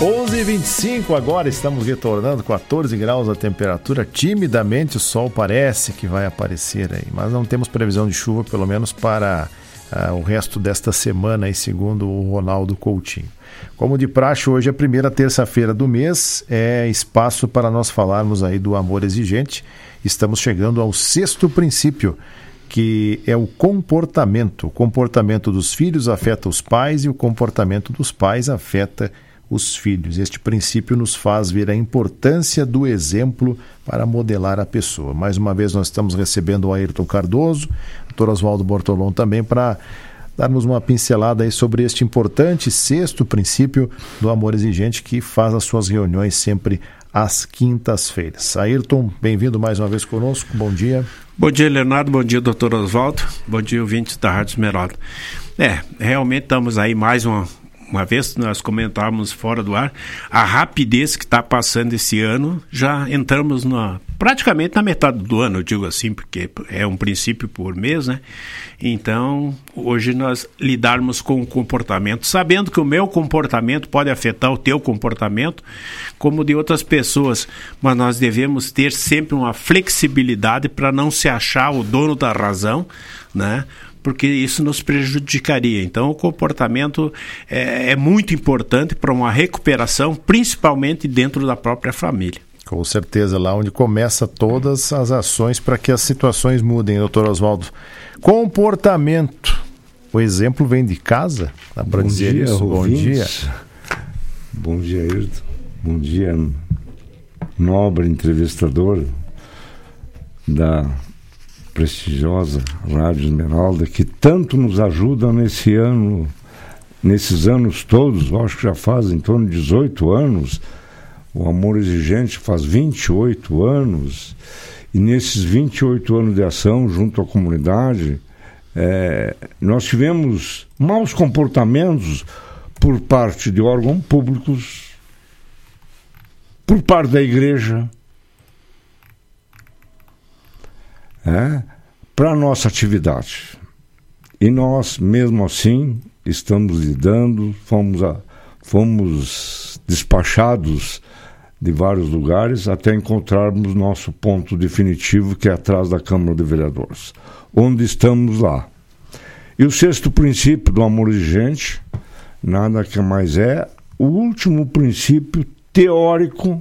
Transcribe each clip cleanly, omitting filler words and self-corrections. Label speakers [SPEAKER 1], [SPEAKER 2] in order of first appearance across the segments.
[SPEAKER 1] 11h25 agora, estamos retornando, 14 graus a temperatura, timidamente o sol parece que vai aparecer aí, mas não temos previsão de chuva, pelo menos para o resto desta semana, aí, segundo o Ronaldo Coutinho. Como de praxe, hoje é a primeira terça-feira do mês, é espaço para nós falarmos aí do amor exigente. Estamos chegando ao sexto princípio, que é o comportamento. O comportamento dos filhos afeta os pais e o comportamento dos pais afeta os filhos. Este princípio nos faz ver a importância do exemplo para modelar a pessoa. Mais uma vez nós estamos recebendo o Ayrton Cardoso, o Dr. Oswaldo Bortolom também, para darmos uma pincelada aí sobre este importante sexto princípio do amor exigente, que faz as suas reuniões sempre às quintas-feiras. Ayrton, bem-vindo mais uma vez conosco, bom dia.
[SPEAKER 2] Bom dia, Leonardo, bom dia, doutor Oswaldo, bom dia, ouvintes da Rádio Esmeralda. Realmente estamos aí mais uma vez, nós comentávamos fora do ar, a rapidez que está passando esse ano, já entramos praticamente na metade do ano, eu digo assim, porque é um princípio por mês, né? Então, hoje nós lidarmos com o comportamento, sabendo que o meu comportamento pode afetar o teu comportamento, como de outras pessoas, mas nós devemos ter sempre uma flexibilidade para não se achar o dono da razão, né? Porque isso nos prejudicaria. Então, o comportamento é muito importante para uma recuperação, principalmente dentro da própria família.
[SPEAKER 1] Com certeza, lá onde começa todas as ações para que as situações mudem, doutor Oswaldo. Comportamento. O exemplo vem de casa? Dá para dizer
[SPEAKER 3] dia,
[SPEAKER 1] isso? Bom dia.
[SPEAKER 3] Bom dia, Ayrton. Bom dia, nobre entrevistador da prestigiosa Rádio Esmeralda, que tanto nos ajuda nesses anos todos. Eu acho que já faz em torno de 18 anos. O Amor Exigente faz 28 anos, e nesses 28 anos de ação junto à comunidade, nós tivemos maus comportamentos por parte de órgãos públicos, por parte da igreja, para a nossa atividade. E nós, mesmo assim, estamos lidando, fomos despachados de vários lugares até encontrarmos nosso ponto definitivo, que é atrás da Câmara de Vereadores, onde estamos lá. E o sexto princípio do amor exigente, nada que mais é o último princípio teórico,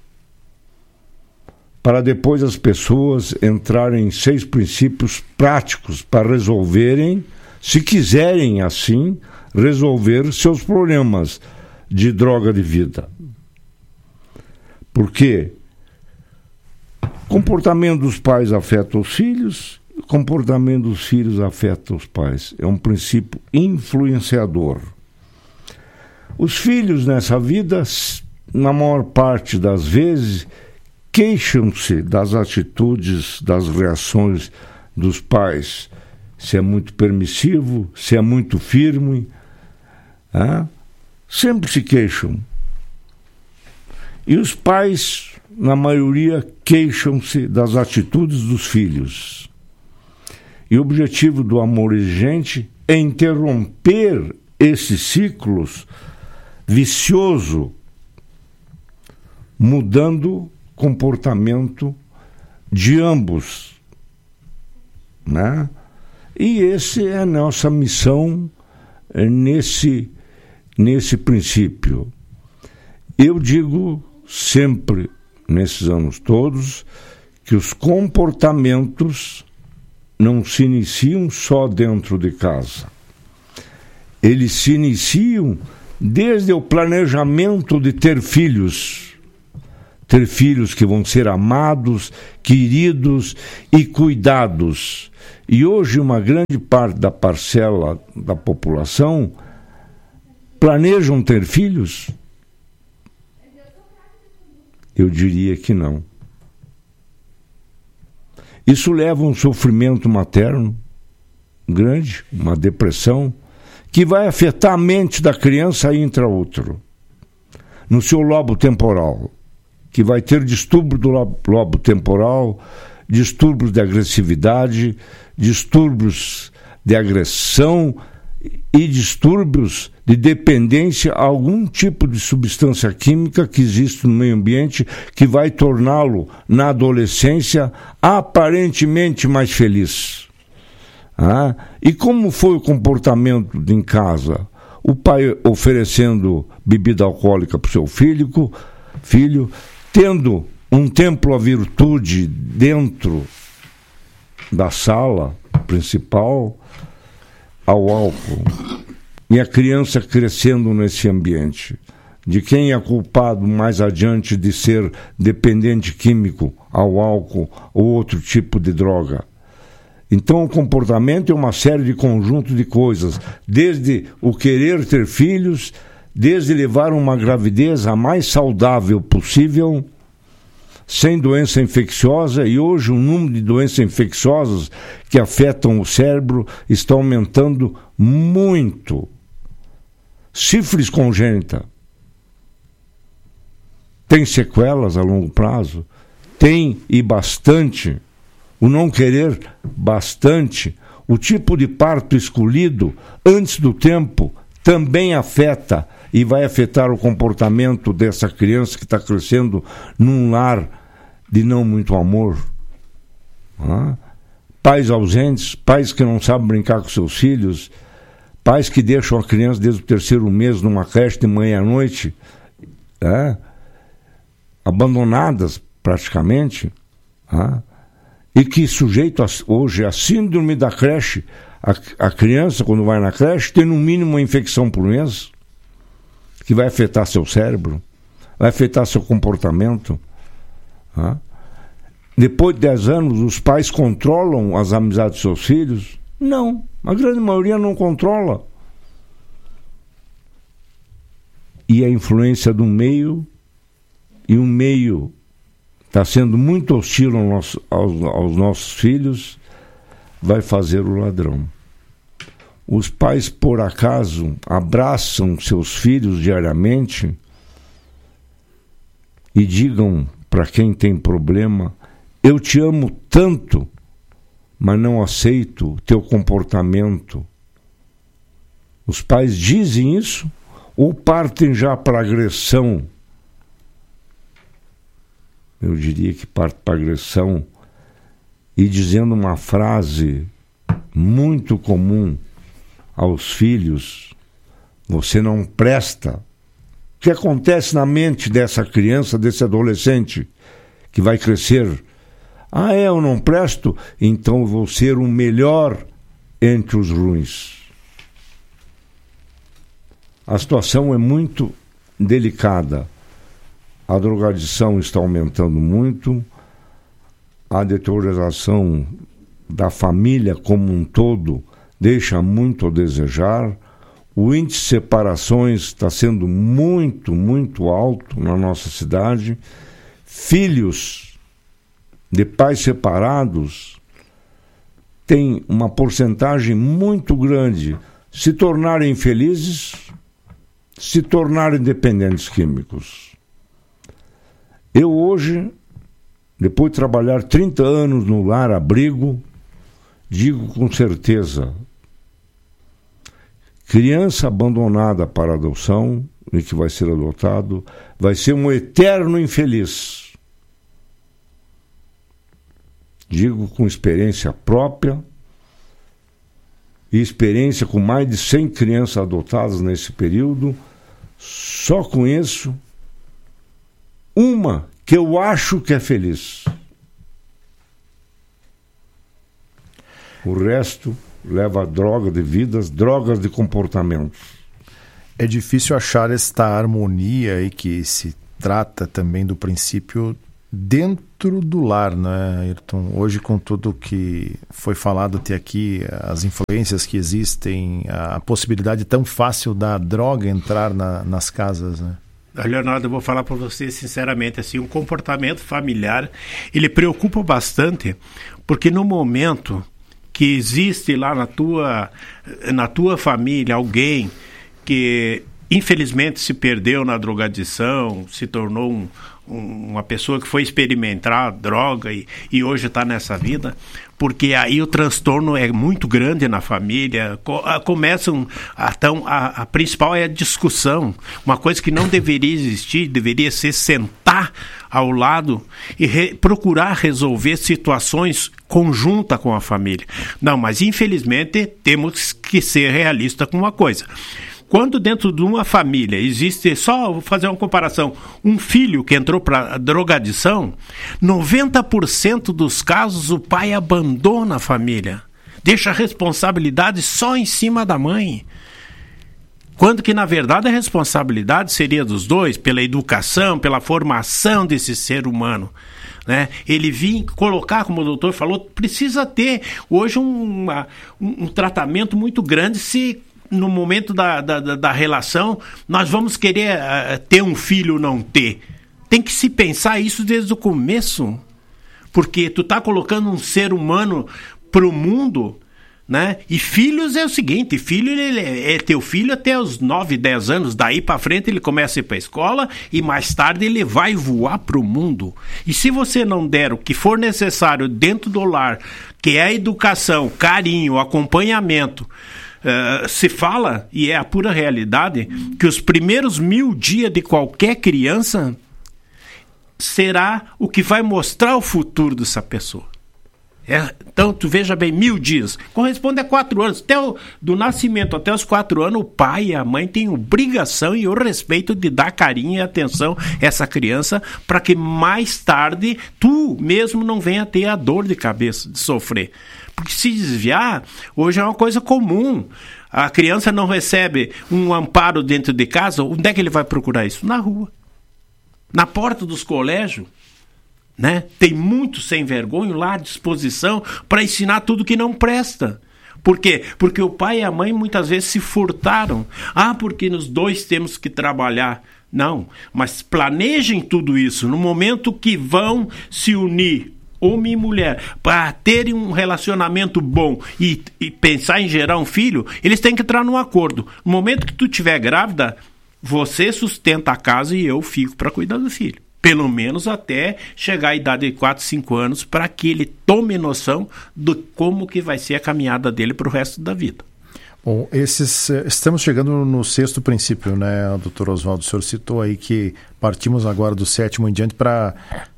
[SPEAKER 3] para depois as pessoas entrarem em 6 princípios práticos para resolverem, se quiserem assim, resolver seus problemas de droga de vida. Porque o comportamento dos pais afeta os filhos, o comportamento dos filhos afeta os pais. É um princípio influenciador. Os filhos nessa vida, na maior parte das vezes, queixam-se das atitudes, das reações dos pais. Se é muito permissivo, se é muito firme, sempre se queixam. E os pais, na maioria, queixam-se das atitudes dos filhos. E o objetivo do amor exigente é interromper esses ciclos vicioso, mudando comportamento de ambos, né? E essa é a nossa missão nesse princípio. Eu digo sempre, nesses anos todos, que os comportamentos não se iniciam só dentro de casa. Eles se iniciam desde o planejamento de ter filhos que vão ser amados, queridos e cuidados. E hoje uma grande parte da parcela da população planejam ter filhos? Eu diria que não. Isso leva a um sofrimento materno grande, uma depressão, que vai afetar a mente da criança intra-útero, no seu lobo temporal, que vai ter distúrbio do lobo temporal, distúrbios de agressividade, distúrbios de agressão e distúrbios de dependência a algum tipo de substância química que existe no meio ambiente que vai torná-lo, na adolescência, aparentemente mais feliz. E como foi o comportamento em casa? O pai oferecendo bebida alcoólica para o seu filho, tendo um templo à virtude dentro da sala principal, ao álcool. E a criança crescendo nesse ambiente. De quem é culpado mais adiante de ser dependente químico ao álcool ou outro tipo de droga? Então o comportamento é uma série de conjunto de coisas, desde o querer ter filhos, desde levar uma gravidez a mais saudável possível, sem doença infecciosa, e hoje o número de doenças infecciosas que afetam o cérebro está aumentando muito. Sífilis congênita tem sequelas a longo prazo? Tem, e bastante. O não querer, bastante. O tipo de parto escolhido antes do tempo também afeta e vai afetar o comportamento dessa criança que está crescendo num lar de não muito amor. Pais ausentes, pais que não sabem brincar com seus filhos, pais que deixam a criança desde o 3º mês numa creche de manhã à noite, abandonadas praticamente, e que sujeito hoje à síndrome da creche, a criança quando vai na creche tem no mínimo uma infecção por mês, que vai afetar seu cérebro, vai afetar seu comportamento. Depois de 10 anos, os pais controlam as amizades de seus filhos? Não, a grande maioria não controla. E a influência do meio, e o meio está sendo muito hostil aos nossos filhos, vai fazer o ladrão. Os pais, por acaso, abraçam seus filhos diariamente e digam para quem tem problema: eu te amo tanto, mas não aceito o teu comportamento. Os pais dizem isso ou partem já para agressão? Eu diria que parte para agressão e dizendo uma frase muito comum aos filhos: você não presta. O que acontece na mente dessa criança, desse adolescente que vai crescer? Eu não presto, então eu vou ser o melhor entre os ruins. A situação é muito delicada. A drogadição está aumentando muito, a deterioração da família como um todo deixa muito a desejar, o índice de separações está sendo muito, muito alto na nossa cidade, filhos de pais separados têm uma porcentagem muito grande se tornarem felizes, se tornarem dependentes químicos. Eu hoje, depois de trabalhar 30 anos no lar abrigo, digo com certeza: criança abandonada para adoção e que vai ser adotado vai ser um eterno infeliz. Digo com experiência própria e experiência com mais de 100 crianças adotadas nesse período. Só conheço uma que eu acho que é feliz. O resto leva a droga de vidas, drogas de comportamentos.
[SPEAKER 1] É difícil achar esta harmonia aí que se trata também do princípio dentro do lar, né, Ayrton? Hoje, com tudo que foi falado até aqui, as influências que existem, a possibilidade tão fácil da droga entrar nas casas, né?
[SPEAKER 2] Leonardo, eu vou falar para você sinceramente, assim, o comportamento familiar, ele preocupa bastante, porque no momento que existe lá na tua família alguém que infelizmente se perdeu na drogadição, se tornou uma pessoa que foi experimentar droga e hoje está nessa vida, porque aí o transtorno é muito grande na família, começam, então a principal é a discussão, uma coisa que não deveria existir, deveria ser sentar ao lado e procurar resolver situações conjunta com a família. Não, mas infelizmente temos que ser realistas com uma coisa. Quando dentro de uma família existe, só vou fazer uma comparação, um filho que entrou para drogadição, 90% dos casos o pai abandona a família, deixa a responsabilidade só em cima da mãe. Quando que, na verdade, a responsabilidade seria dos dois, pela educação, pela formação desse ser humano. Né? Ele colocar, como o doutor falou, precisa ter hoje um tratamento muito grande se no momento da relação nós vamos querer ter um filho ou não ter. Tem que se pensar isso desde o começo, porque tu tá colocando um ser humano pro mundo, né? E filhos é o seguinte, filho ele é teu filho até os 9, 10 anos, daí para frente ele começa a ir para a escola e mais tarde ele vai voar pro mundo. E se você não der o que for necessário dentro do lar, que é a educação, carinho, acompanhamento, se fala, e é a pura realidade, que os primeiros 1000 dias de qualquer criança será o que vai mostrar o futuro dessa pessoa. Então, tu veja bem, 1000 dias, corresponde a 4 anos. Do nascimento até os 4 anos, o pai e a mãe têm obrigação e o respeito de dar carinho e atenção a essa criança, para que mais tarde tu mesmo não venha ter a dor de cabeça, de sofrer. Porque se desviar, hoje é uma coisa comum. A criança não recebe um amparo dentro de casa, onde é que ele vai procurar isso? Na rua. Na porta dos colégios. Né? Tem muito sem vergonha lá à disposição para ensinar tudo que não presta. Por quê? Porque o pai e a mãe muitas vezes se furtaram. Porque nós dois temos que trabalhar. Não, mas planejem tudo isso no momento que vão se unir, homem e mulher, para terem um relacionamento bom e pensar em gerar um filho, eles têm que entrar num acordo. No momento que tu estiver grávida, você sustenta a casa e eu fico para cuidar do filho. Pelo menos até chegar à idade de 4, 5 anos, para que ele tome noção de como que vai ser a caminhada dele para o resto da vida.
[SPEAKER 1] Bom, estamos chegando no 6º princípio, né, doutor Oswaldo? O senhor citou aí que partimos agora do 7º em diante para...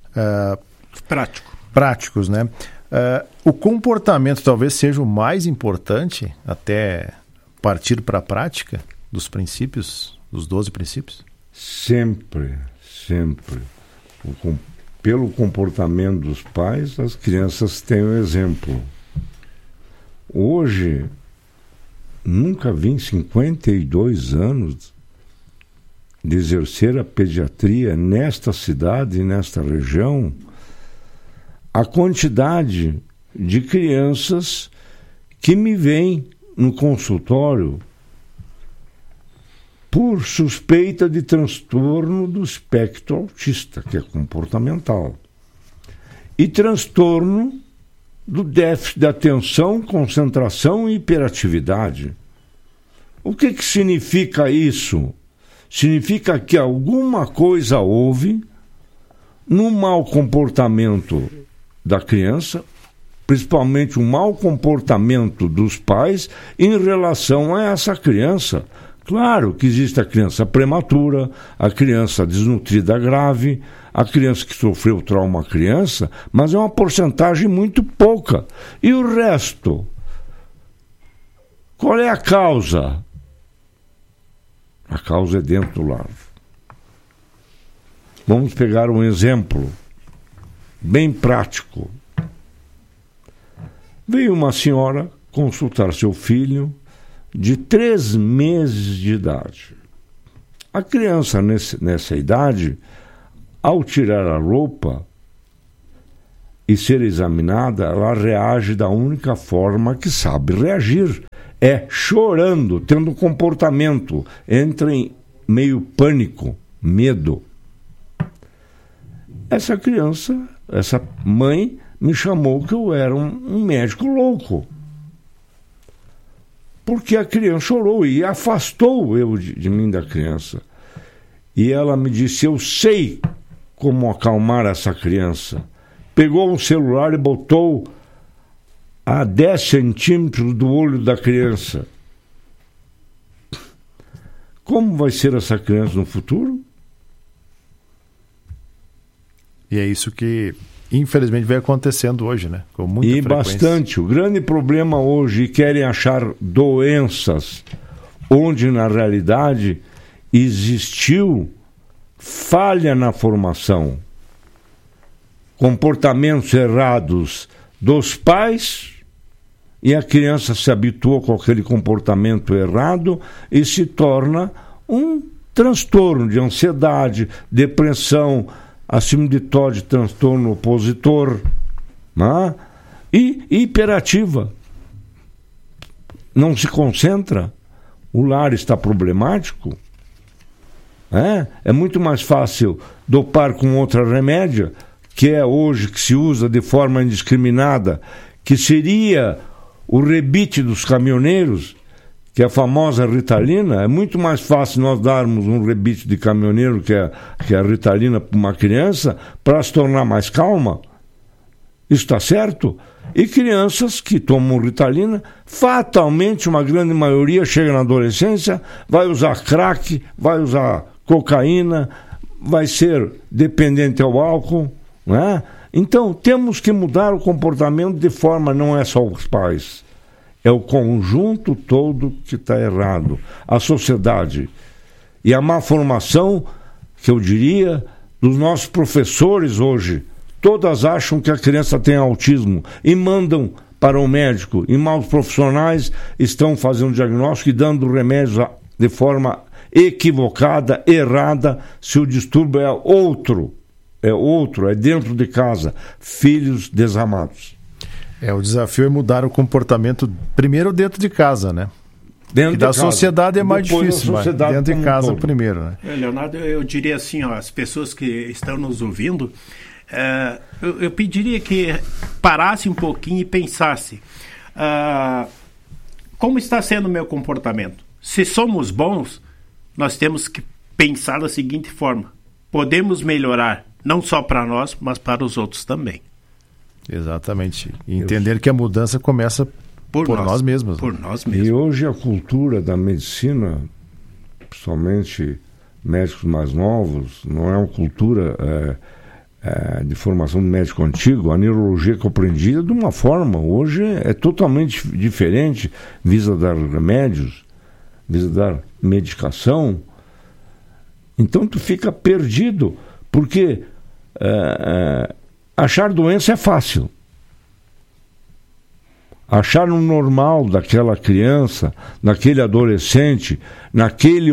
[SPEAKER 1] práticos, né? O comportamento talvez seja o mais importante até partir para a prática dos princípios, dos 12 princípios?
[SPEAKER 3] Sempre. Pelo comportamento dos pais, as crianças têm um exemplo. Hoje, nunca vi em 52 anos de exercer a pediatria nesta cidade, nesta região, a quantidade de crianças que me vêm no consultório por suspeita de transtorno do espectro autista, que é comportamental, e transtorno do déficit de atenção, concentração e hiperatividade. O que significa isso? Significa que alguma coisa houve no mau comportamento da criança, principalmente um mau comportamento dos pais em relação a essa criança. Claro que existe a criança prematura, a criança desnutrida grave, a criança que sofreu trauma criança, mas é uma porcentagem muito pouca. E o resto? Qual é a causa? A causa é dentro do lar. Vamos pegar um exemplo bem prático. Veio uma senhora consultar seu filho de 3 meses de idade. A criança nessa idade, ao tirar a roupa e ser examinada, ela reage da única forma que sabe reagir. É chorando, tendo um comportamento, entra em meio pânico, medo. Essa criança, essa mãe, me chamou que eu era um médico louco. porque a criança chorou e afastou eu de mim da criança. E ela me disse, eu sei como acalmar essa criança. Pegou um celular e botou a 10 centímetros do olho da criança. Como vai ser essa criança no futuro?
[SPEAKER 1] E é isso que, infelizmente, vem acontecendo hoje, né? Com muita frequência.
[SPEAKER 3] Bastante. O grande problema hoje, querem achar doenças onde, na realidade, existiu falha na formação. Comportamentos errados dos pais, e a criança se habituou com aquele comportamento errado e se torna um transtorno de ansiedade, depressão, acima de todo, transtorno opositor, né? E hiperativa. Não se concentra, o lar está problemático. É muito mais fácil dopar com outra remédio, que é hoje que se usa de forma indiscriminada, que seria o rebite dos caminhoneiros, que é a famosa Ritalina. É muito mais fácil nós darmos um rebite de caminhoneiro, que é a Ritalina, para uma criança, para se tornar mais calma. Isso está certo? E crianças que tomam Ritalina, fatalmente, uma grande maioria chega na adolescência, vai usar crack, vai usar cocaína, vai ser dependente ao álcool, né? Então, temos que mudar o comportamento de forma, não é só os pais, é o conjunto todo que está errado. A sociedade e a má formação, que eu diria, dos nossos professores hoje, todas acham que a criança tem autismo e mandam para o médico, e maus profissionais estão fazendo diagnóstico e dando remédios de forma equivocada, errada, se o distúrbio é outro, é dentro de casa, filhos desamados.
[SPEAKER 1] O desafio é mudar o comportamento primeiro dentro de casa, né? Dentro da sociedade é mais difícil, mas dentro de casa primeiro, né?
[SPEAKER 2] Leonardo, eu diria assim, as pessoas que estão nos ouvindo, eu pediria que parasse um pouquinho e pensasse, como está sendo o meu comportamento? Se somos bons, nós temos que pensar da seguinte forma: podemos melhorar, não só para nós, mas para os outros também.
[SPEAKER 1] Exatamente. E entender que a mudança começa por nós mesmos.
[SPEAKER 2] Por nós mesmos.
[SPEAKER 3] E hoje a cultura da medicina, principalmente médicos mais novos, não é uma cultura de formação de médico antigo. A neurologia que eu aprendi de uma forma, hoje é totalmente diferente, visa dar remédios, visa dar medicação. Então tu fica perdido, porque achar doença é fácil. Achar o normal daquela criança, naquele adolescente, naquele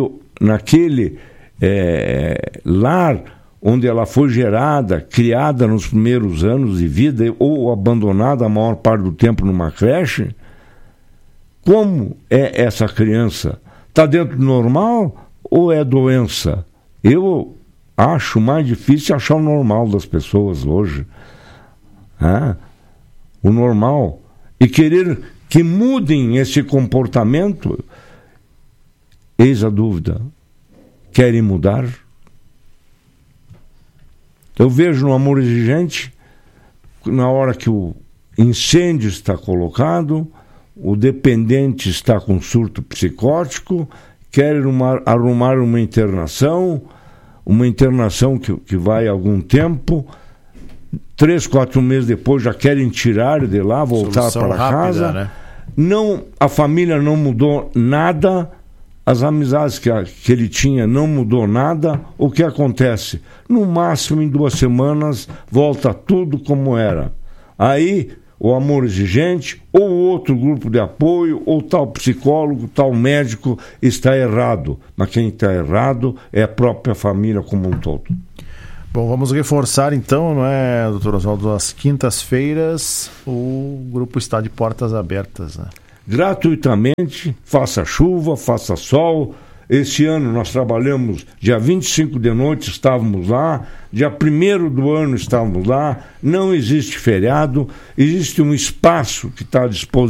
[SPEAKER 3] lar onde ela foi gerada, criada nos primeiros anos de vida, ou abandonada a maior parte do tempo numa creche, como é essa criança? Está dentro do normal ou é doença? Eu acho mais difícil achar o normal das pessoas hoje. O normal. E querer que mudem esse comportamento, eis a dúvida. Querem mudar? Eu vejo no Amor Exigente, na hora que o incêndio está colocado, o dependente está com surto psicótico, quer arrumar uma internação que vai algum tempo, 3, 4 meses depois já querem tirar de lá, voltar para casa. Né? Não, a família não mudou nada, as amizades que ele tinha não mudou nada. O que acontece? No máximo em 2 semanas volta tudo como era. Aí o Amor Exigente, ou outro grupo de apoio, ou tal psicólogo, tal médico está errado. Mas quem está errado é a própria família como um todo.
[SPEAKER 1] Bom, vamos reforçar então, não é, doutor Oswaldo, às quintas-feiras o grupo está de portas abertas, né?
[SPEAKER 3] Gratuitamente, faça chuva, faça sol. Esse ano nós trabalhamos, dia 25 de noite estávamos lá, dia 1º do ano estávamos lá, não existe feriado, existe um espaço que está à disposição